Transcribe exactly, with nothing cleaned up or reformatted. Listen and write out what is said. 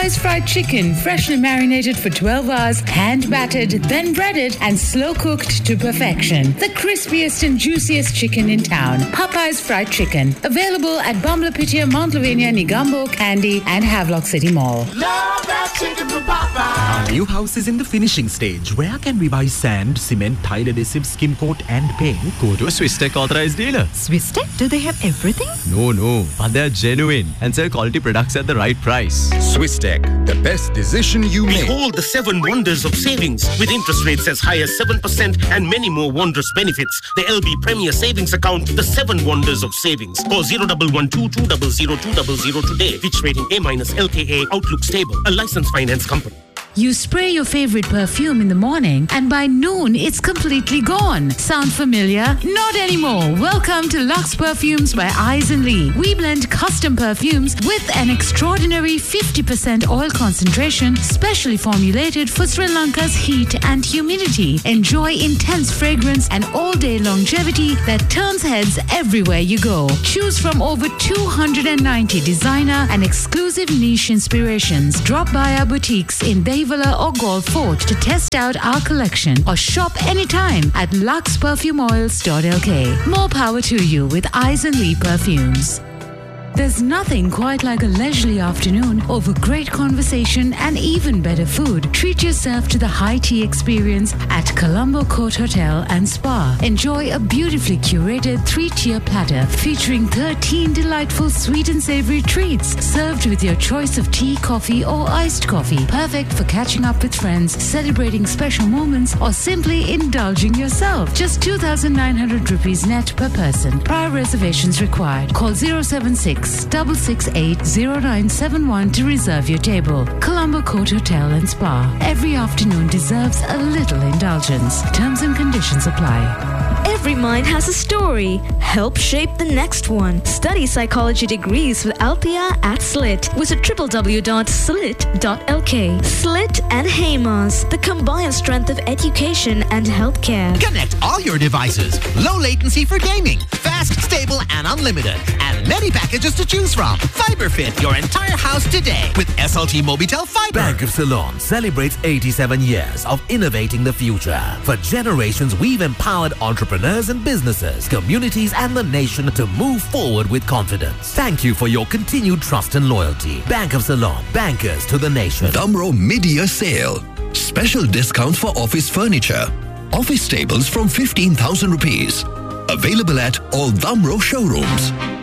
Popeye's fried chicken, freshly marinated for twelve hours, hand battered, then breaded and slow cooked to perfection. The crispiest and juiciest chicken in town. Popeye's fried chicken. Available at Bamlapitia, Mount Lavinia, Nigambo, Kandy and Havelock City Mall. Love that chicken from Popeye. Our new house is in the finishing stage. Where can we buy sand, cement, tile adhesive, skim coat and paint? Go to a Swisstech authorized dealer. Swisstech? Do they have everything? No, no. But they're genuine and sell quality products at the right price. Swisstech, the best decision you make. Behold the seven wonders of savings with interest rates as high as seven percent and many more wondrous benefits. The L B Premier Savings Account, the seven wonders of savings. Call zero one one two two zero zero two zero zero today. Fitch rating A minus L K A. Outlook stable. A licensed finance company. You spray your favorite perfume in the morning and by noon it's completely gone. Sound familiar? Not anymore. Welcome to Lux Perfumes by Eyes and Lee. We blend custom perfumes with an extraordinary fifty percent oil concentration specially formulated for Sri Lanka's heat and humidity. Enjoy intense fragrance and all-day longevity that turns heads everywhere you go. Choose from over two hundred ninety designer and exclusive niche inspirations. Drop by our boutiques in Bay or Golf Fort to test out our collection or shop anytime at lux perfume oils dot l k. More power to you with Eyes and Lee Perfumes. There's nothing quite like a leisurely afternoon over great conversation and even better food. Treat yourself to the high tea experience at Colombo Court Hotel and Spa. Enjoy a beautifully curated three-tier platter featuring thirteen delightful sweet and savory treats served with your choice of tea, coffee or iced coffee. Perfect for catching up with friends, celebrating special moments or simply indulging yourself. Just two thousand nine hundred rupees net per person. Prior reservations required. Call zero seven six six six eight zero nine seven one to reserve your table. Colombo Court Hotel and Spa. Every afternoon deserves a little indulgence. Terms and conditions apply. Every mind has a story. Help shape the next one. Study psychology degrees with Alpia at SLIT. Visit w w w dot slit dot l k. SLIT and Haymas, the combined strength of education and healthcare. Connect all your devices. Low latency for gaming. Fast, stable and unlimited. And many packages to choose from. FiberFit your entire house today with S L T Mobitel Fiber. Bank of Ceylon celebrates eighty-seven years of innovating the future. For generations, we've empowered entrepreneurs and businesses, communities and the nation to move forward with confidence. Thank you for your continued trust and loyalty. Bank of Ceylon, bankers to the nation. Damro Mid-Year Sale. Special discounts for office furniture. Office tables from fifteen thousand rupees. Available at all Damro showrooms.